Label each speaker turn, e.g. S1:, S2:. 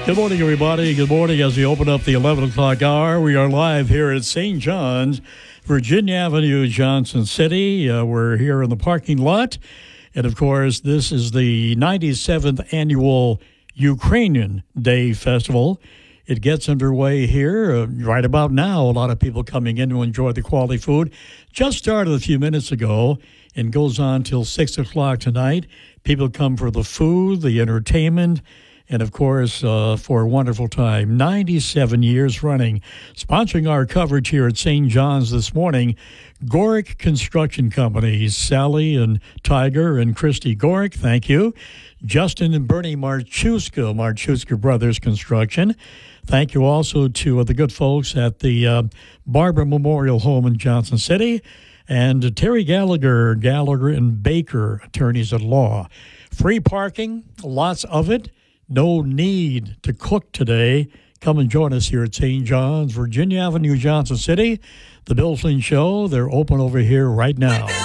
S1: Good morning, everybody. Good morning as we open up the 11 o'clock hour. We are live here at St. John's, Virginia Avenue, Johnson City. We're here in the parking lot. And, of course, this is the 97th annual Ukrainian Day Festival. It gets underway here right about now. A lot of people coming in to enjoy the quality food. Just started a few minutes ago and goes on till 6 o'clock tonight. People come for the food, the entertainment, and, of course, for a wonderful time. 97 years running. Sponsoring our coverage here at St. John's this morning, Gorick Construction Company. Sally and Tiger and Christy Gorick, thank you. Justin and Bernie Marchuska Brothers Construction. Thank you also to the good folks at the Barbara Memorial Home in Johnson City. And Terry Gallagher and Baker, attorneys at law. Free parking, lots of it. No need to cook today. Come and join us here at St. John's, Virginia Avenue, Johnson City. The Bill Flynn Show, they're open over here right now.